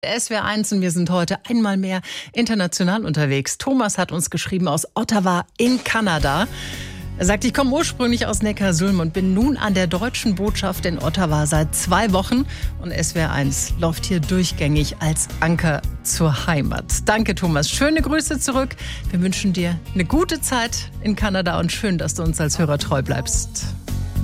SWR1 und wir sind heute einmal mehr international unterwegs. Thomas hat uns geschrieben aus Ottawa in Kanada. Er sagt, ich komme ursprünglich aus Neckarsulm und bin nun an der deutschen Botschaft in Ottawa seit 2 Wochen. Und SWR1 läuft hier durchgängig als Anker zur Heimat. Danke, Thomas. Schöne Grüße zurück. Wir wünschen dir eine gute Zeit in Kanada und schön, dass du uns als Hörer treu bleibst.